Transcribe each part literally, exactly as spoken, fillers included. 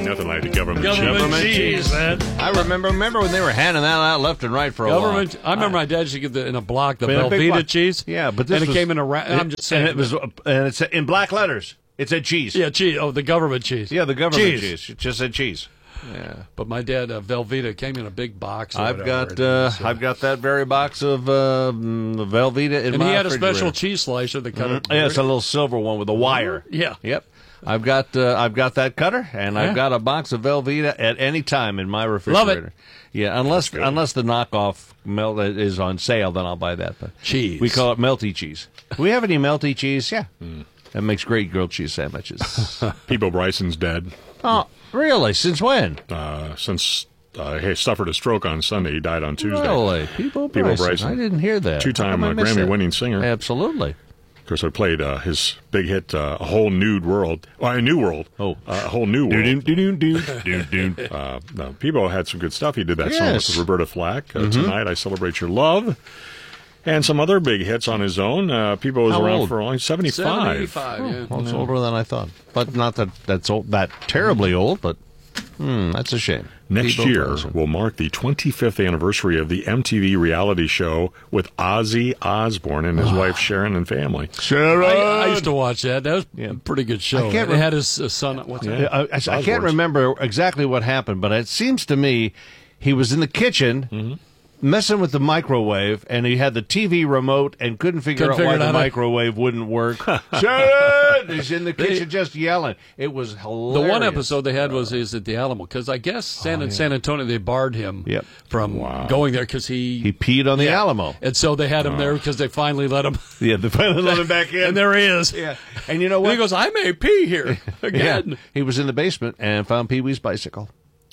Ain't nothing like the government, Government cheese. cheese, man. I remember remember when they were handing that out left and right for a Government. while. I remember my dad used to get the, in a block the In a big Velveeta block. cheese. Yeah, but this and it was- came in a. Ra- I'm just saying. and it was and it's in black letters. It said cheese. yeah, cheese. Oh, the government cheese. Yeah, the government cheese. cheese. It just said cheese. Yeah. But my dad, uh, Velveeta, came in a big box. or I've whatever. got uh, So- I've got that very box of uh, mm, Velveeta in and my he had a refrigerator. special cheese slicer that cut it. Yeah, it's a little silver one with a wire. Yeah. Yep. I've got uh, I've got that cutter, and Yeah. I've got a box of Velveeta at any time in my refrigerator. Yeah, unless unless the knockoff melt is on sale, then I'll buy that. But Cheese. we call it melty cheese. Do we have any melty cheese? Yeah, that makes great grilled cheese sandwiches. Peebo Bryson's dead. Oh, really? Since when? Uh, since uh, he suffered a stroke on Sunday, he died on Tuesday. Really? People Peebo Bryson. Bryson. I didn't hear that. Two-time How uh, come I missed that? Grammy-winning singer. Absolutely. Of course, I played uh, his big hit, uh, A Whole Nude World. Well, a New World. Oh. Uh, A Whole New World. Do-do-do-do-do. Uh, no, Peebo had some good stuff. He did that song Yes. with Roberta Flack. Uh, Tonight, I Celebrate Your Love. And some other big hits on his own. Uh, Peebo was How around old? for only seventy-five. seventy-five, yeah. Well, it's older than I thought, but not that that's old, that terribly old. But hmm, that's a shame. Next Peebo year Bryson. will mark the twenty-fifth anniversary of the M T V reality show with Ozzy Osbourne and his wife Sharon and family. Sharon. I, I used to watch that. That was Yeah. a pretty good show. I can't It rem- had his uh, son. What's that? Yeah, I, I- I can't Osbourne's. remember exactly what happened, but it seems to me he was in the kitchen Mm-hmm. messing with the microwave, and he had the T V remote and couldn't figure Couldn't out figure why it the out. microwave wouldn't work. Sharon! He's in the kitchen just yelling. It was The hilarious. one episode they had was is at the Alamo because I guess San San Antonio they barred him Yep. from going there because he He peed on the Yeah. Alamo. and so they had him there because they finally let him. Yeah, they finally let him back in. And there he is. Yeah. And you know And what? he goes, I may pee here yeah. again. He was in the basement and found Pee Wee's bicycle.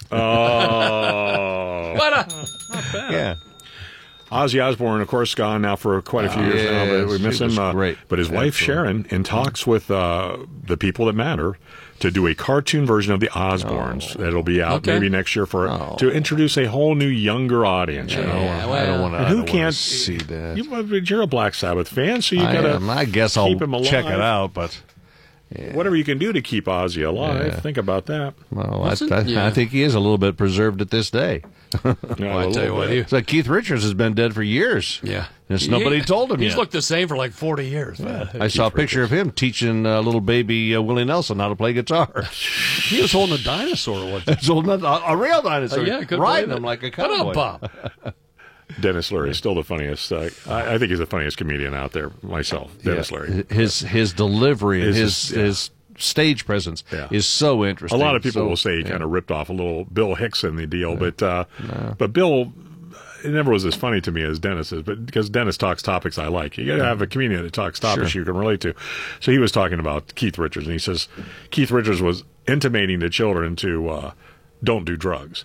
Oh. What a Yeah. Ozzy Osbourne, of course, gone now for quite a few years now, but we yes, miss he him. was Uh, great. But his wife, Absolutely. Sharon, in talks with uh, the people that matter to do a cartoon version of the Osbournes that'll be out Okay. maybe next year for Oh. to introduce a whole new younger audience. You know, Yeah, I well, don't want to. And who can't see that? You, you're a Black Sabbath fan, so you I, gotta. am. I guess I'll keep him check alive. it out, but Whatever you can do to keep Ozzy alive, Yeah. think about that. well, I, Wasn't- I, yeah. I think he is a little bit preserved at this day. Yeah, Well, a I tell you little what, bit. he, It's like Keith Richards has been dead for years. yeah, Just nobody He- told him He's yet. looked the same for like forty years. I saw a picture of him teaching uh, little baby uh, Willie Nelson how to play guitar. He was holding a dinosaur. What? It's old, a, a real dinosaur, Uh, yeah, I couldn't riding believe him it. like a What cowboy. up, Bob? Dennis Leary is still the funniest. Uh, I, I think he's the funniest comedian out there myself. Dennis Yeah. Leary. His his delivery, and Is his his- yeah. his stage presence Yeah. is so A interesting. lot of people So- will say he yeah. kind of ripped off a little Bill Hicks in the deal, but uh, but Bill, it never was as funny to me as Dennis is, but because Dennis talks topics I like. You got to have a comedian that talks topics Sure. you can relate to. So he was talking about Keith Richards, and he says Keith Richards was intimating to children to uh, don't do drugs.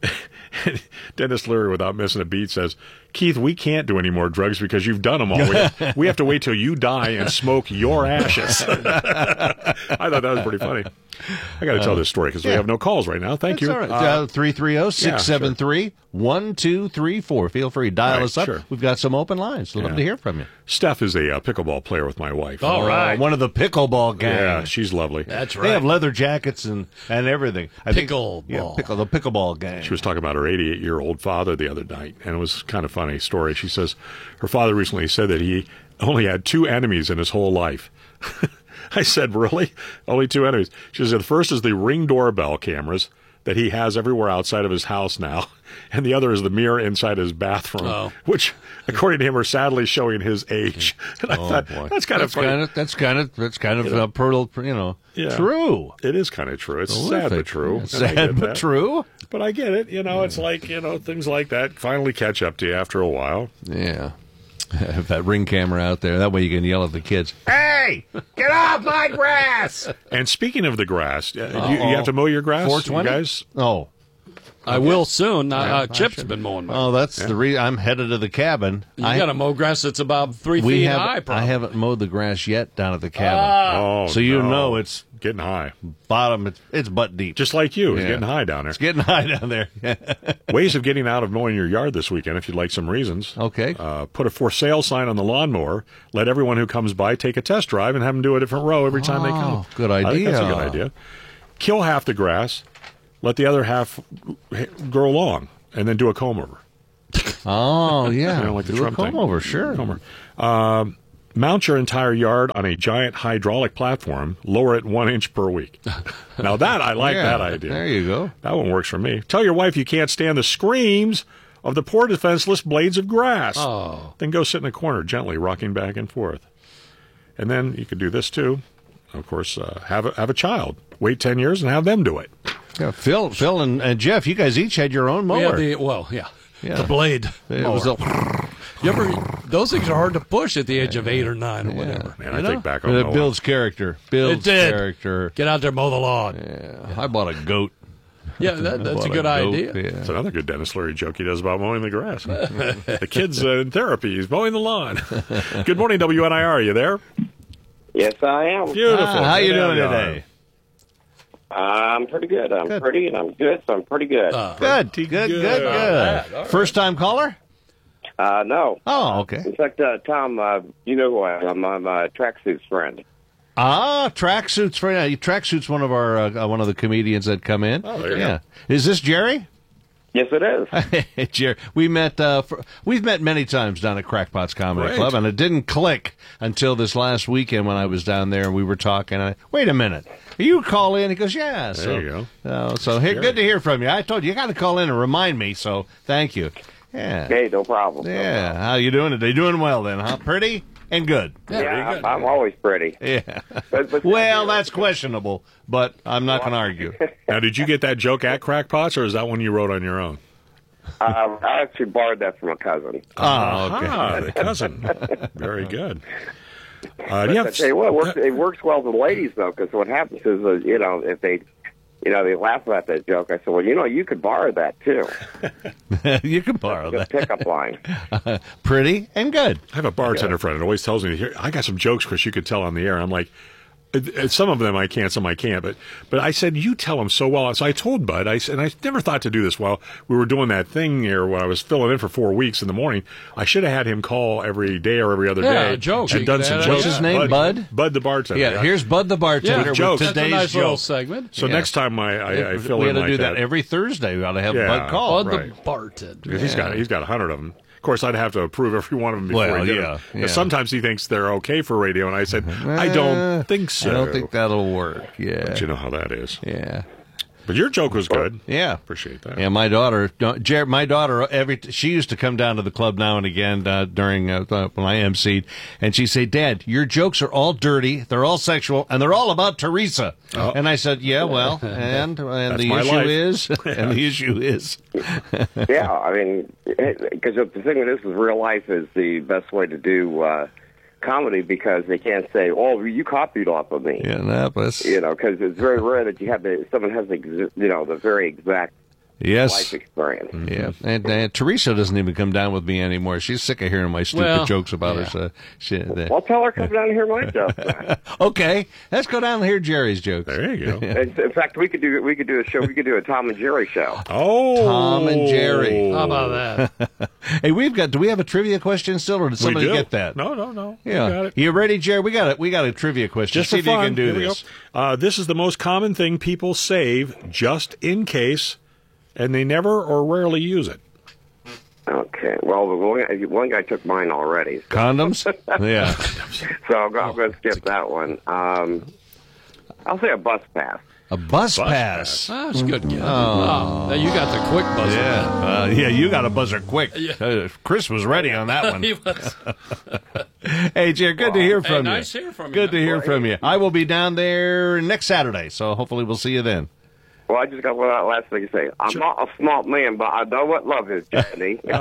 Dennis Leary, without missing a beat, says, Keith, we can't do any more drugs because you've done them all. We have, we have to wait till you die and smoke your ashes. I thought that was pretty funny. I got to tell this story because we yeah. have no calls right now. Thank That's you. all right. Uh, Uh, three three zero, six seven three, one two three four. Feel free. Dial Right, us up. sure. We've got some open lines. Love Yeah. to hear from you. Steph is a uh, pickleball player with my wife. All right. Uh, one of the pickleball gang. Yeah, she's lovely. That's They have right. leather jackets and, and everything. I think- Pickleball. Yeah, pickle, the pickleball gang. She was talking about her eighty-eight-year-old father the other night, and it was kind of funny story. She says her father recently said that he only had two enemies in his whole life. I said, really? Only two enemies? She said the first is the Ring doorbell cameras that he has everywhere outside of his house now, and the other is the mirror inside his bathroom, Oh. which, according to him, are sadly showing his age. And I Oh, thought, boy. that's kind that's of funny. Kind of, that's kind of that's kind of You know. uh, pearl, you know, Yeah. true. It is kind of true. It's sad Terrific. but true. Yeah, And I sad get but that. true. But I get it. You know, it's like, you know, things like that finally catch up to you after a while. Yeah. Have that Ring camera out there. That way you can yell at the kids. Hey, get off my grass! And speaking of the grass, uh, you, you have to mow your grass, four you twenty guys? Oh. I will soon. Uh, Yeah, uh, I Chip's should- been mowing. mine. Oh, that's the reason I'm headed to the cabin. You I, got a mow grass that's about three we feet have, high. I Probably. haven't mowed the grass yet down at the cabin. Oh, so you no. know it's getting high. bottom, it's, it's butt deep. Just like you. It's Yeah. getting high down there. It's getting high down there. Ways of getting out of mowing your yard this weekend, if you'd like some reasons. Okay. Uh, put a for sale sign on the lawnmower. Let everyone who comes by take a test drive and have them do a different row every time they come. Oh, good I think that's a idea. good idea. kill half the grass, let the other half grow long, and then do a comb over. Oh, yeah. You know, like the do Trump a comb thing. over, sure. Comb over. Um, mount your entire yard on a giant hydraulic platform. Lower it one inch per week. Now that I like Yeah, that idea. There you go. That one works for me. Tell your wife you can't stand the screams of the poor defenseless blades of grass. Oh. Then go sit in a corner, gently rocking back and forth. And then you could do this too. Of course, uh, have a, have a child. Wait ten years and have them do it. Yeah, Phil, Phil, and, and Jeff, you guys each had your own mower. We had the, well, yeah. Yeah. The blade. It was mower. a- You ever, those things are hard to push at the age of eight or nine or whatever. Man, You I know? think back on It Noah. builds character. Builds It did. character. Get out there, mow the lawn. Yeah. I bought a goat. Yeah, that, that's Bought a good goat, idea. Yeah. That's another good Dennis Leary joke he does about mowing the grass. The kid's uh, in therapy. He's mowing the lawn. Good morning, W N I R. Are you there? Yes, I am. Beautiful. Ah, how you Good doing job. today? I'm pretty good. I'm Good. pretty and I'm good, so I'm pretty good. Uh, Good, good, good, good. good. All right, all right. First time caller? Uh, no. Oh, okay. In fact, uh, Tom, uh, you know who I am. I'm a tracksuits friend. Ah, tracksuits for yeah, tracksuits. One of our uh, one of the comedians that come in. Oh, there you yeah. Is this Jerry? Yes, it is. Jerry, we met. Uh, for, we've met many times down at Crackpots Comedy Great. Club, and it didn't click until this last weekend when I was down there and we were talking. I, Wait a minute, you call in? He goes, yeah. So, There you go. Uh, so here, good to hear from you. I told you you got to call in and remind me. So thank you. Yeah. Hey, no problem. No Yeah. problem. How you doing today? Doing well then, huh? Pretty and good. Yeah, very I'm, good. I'm always pretty. Yeah. But, but Well, that's questionable, but I'm not going to argue. Now, did you get that joke at Crackpots, or is that one you wrote on your own? uh, I actually borrowed that from a cousin. Oh, okay. Ah, the cousin. Very good. Uh, do you I have- tell you what, it works, it works well with ladies, though, because what happens is, uh, you know, if they, you know, they laugh at that joke, I said, well, you know, you could borrow that, too. You can borrow The that. pickup line. Pretty and good. I have a bartender friend that always tells me, "Here, I got some jokes, Chris, you could tell on the air." I'm like, it- it- some of them I can't, some I can't. But but I said, you tell them so well. So I told Bud, I said, and I never thought to do this while we were doing that thing here when I was filling in for four weeks in the morning. I should have had him call every day or every other Yeah, day jokes. and You done could some add- jokes. What's his name, Bud? Bud the bartender. Yeah, here's Bud the bartender Yeah, with jokes. That's a today's nice little joke. segment. So Yeah. next time I, I, I fill we in ought to like do that. every Thursday. We ought to have Yeah. Bud call. Bud the right. bartender. He's got he's got a hundred of them. Of course, I'd have to approve every one of them before Well, he did yeah, it. yeah. Sometimes he thinks they're okay for radio, and I said, I Eh, don't think so. I don't think that'll work. Yeah. But you know how that is. Yeah. But your joke was good. Yeah. Appreciate that. Yeah, my daughter, no, Jer- my daughter, every she used to come down to the club now and again uh, during uh, uh, when I emceed, and she'd say, "Dad, your jokes are all dirty, they're all sexual, and they're all about Teresa." Oh. And I said, "Yeah, well, and and the my issue life. is, and the issue is, Yeah, I mean, because the thing with this is real life is the best way to do uh, comedy because they can't say, "Oh, you copied off of me." yeah, that was You know, because it's very rare that you have the someone has the exi- you know the very exact yes." life experience. Yeah, and, and Teresa doesn't even come down with me anymore. She's sick of hearing my stupid Well, jokes about yeah. her. So she, the, Well, tell her come down and hear my joke. okay, let's go down and hear Jerry's jokes. There you go. in, in fact, we could do we could do a show. We could do a Tom and Jerry show. Oh, Tom and Jerry. How about that? Hey, we've got. Do we have a trivia question still, or did We somebody do. get that? No, no, no. We Yeah. got it. You ready, Jerry? We got it. We got a trivia question. Just See for if you fun. can do Here we this. go. Uh, this is the most common thing people save just in case, and they never or rarely use it. Okay. Well, the one, one guy took mine already, Condoms? Yeah. so I'm going to skip that one. Um, I'll say a bus pass. A bus, Bus pass. Ah, that's a good guess. Oh. Now you got the quick buzzer. Yeah. Uh, yeah, you got a buzzer quick. Yeah. Uh, Chris was ready on that one. He was- Hey, Jerry, good to hear Hey, from you. nice hearing from you. Good to hear from you. I will be down there next Saturday, so hopefully we'll see you then. Well, I just got one last thing to say. I'm not a smart man, but I know what love is, Jenny. Oh,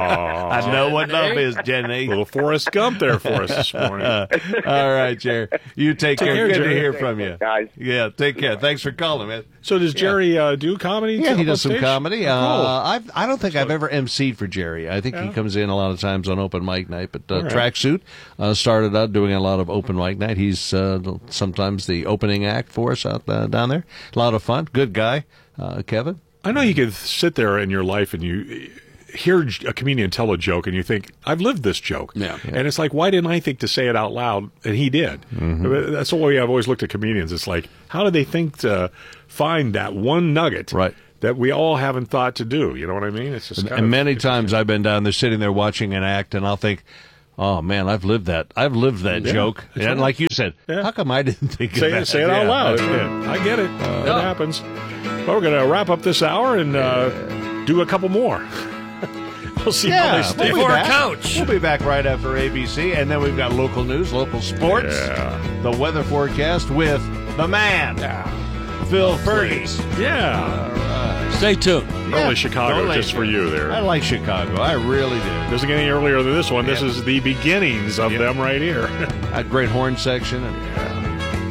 I know what love is, Jenny. little Forrest Gump there for us this morning. All right, Jerry. You take, care. care, Good Jerry. to hear from you. Guys. Yeah, take care. Thanks for calling, man. So does Jerry uh, do comedy? Yeah, he up does on some stage? comedy. Oh, cool. Uh, I've, I don't think I've ever emceed for Jerry. I think he Yeah. comes in a lot of times on open mic night. But uh, All right. Tracksuit uh, started out doing a lot of open mic night. He's uh, sometimes the opening act for us out uh, down there. A lot of fun. Good guy, uh, Kevin. I know you could sit there in your life and you hear a comedian tell a joke and you think, I've lived this joke. Yeah. And it's like, why didn't I think to say it out loud? And he did. Mm-hmm. That's the way I've always looked at comedians. It's like, how do they think to find that one nugget Right. that we all haven't thought to do? You know what I mean? It's just kind And of, many times I've been down there sitting there watching an act, and I'll think, oh, man, I've lived that. I've lived that Yeah, joke. that's And right. like you said, Yeah. how come I didn't think say of that? it, say it out Yeah, loud. that's right. Yeah, I get it. It Yeah. happens. Well, we're going to wrap up this hour and uh, do a couple more. We'll see how they Yeah, stay. we'll be For a back. couch. We'll be back right after A B C, and then we've got local news, local sports, Yeah. the weather forecast with the man, Phil Fergus. Yeah. Stay tuned. Only Chicago Don't just like for it. you there. I like Chicago. I really did. Doesn't get any earlier than this one. This Yeah. is the beginnings of Yeah. them right here. A great horn section. And